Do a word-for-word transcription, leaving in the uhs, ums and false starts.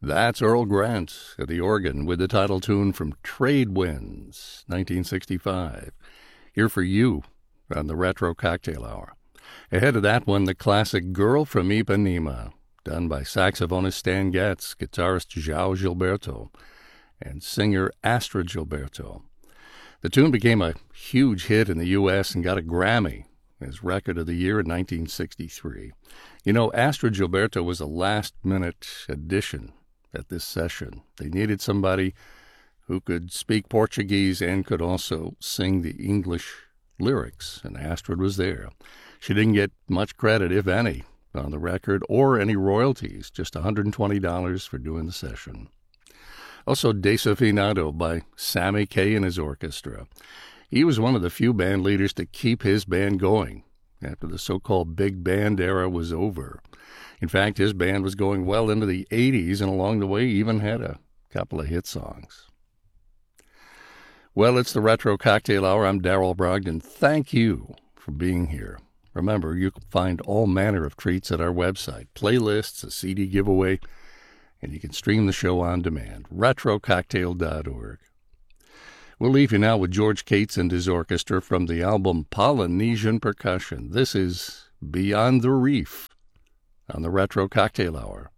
That's Earl Grant at the organ with the title tune from Trade Winds, nineteen sixty-five. Here for you on the Retro Cocktail Hour. Ahead of that one, the classic Girl from Ipanema, done by saxophonist Stan Getz, guitarist João Gilberto, and singer Astrid Gilberto. The tune became a huge hit in the U S and got a Grammy as Record of the Year in nineteen sixty-three. You know, Astrid Gilberto was a last-minute addition at this session. They needed somebody who could speak Portuguese and could also sing the English lyrics, and Astrid was there. She didn't get much credit, if any, on the record, or any royalties, just one hundred twenty dollars for doing the session. Also, Desafinado by Sammy Kaye and his orchestra. He was one of the few band leaders to keep his band going after the so-called big band era was over. In fact, his band was going well into the eighties, and along the way even had a couple of hit songs. Well, it's the Retro Cocktail Hour. I'm Darrell Brogdon. Thank you for being here. Remember, you can find all manner of treats at our website, playlists, a C D giveaway, and you can stream the show on demand, retro cocktail dot org. We'll leave you now with George Cates and his orchestra from the album Polynesian Percussion. This is Beyond the Reef on the Retro Cocktail Hour.